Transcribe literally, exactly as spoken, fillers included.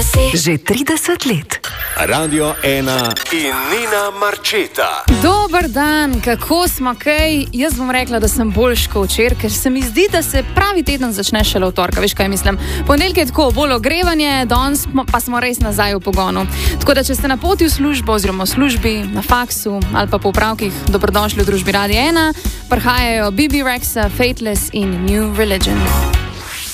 Že trideset let. Radio ena in Nina Marčeta. Dober dan, kako smo kaj? Jaz bom rekla, da sem boljš kot včeraj, ker se mi zdi, da se pravi teden začne šele v torka. Veš, kaj mislim? Ponedeljek je tako bolj ogrevanje, danes pa smo res nazaj v pogonu. Tako da, če ste na poti v službo oziroma v službi, na faksu ali pa po opravkih, dobrodošli v družbi Radio ena. Prihajajo B B Rexa, Fateless in New Religion.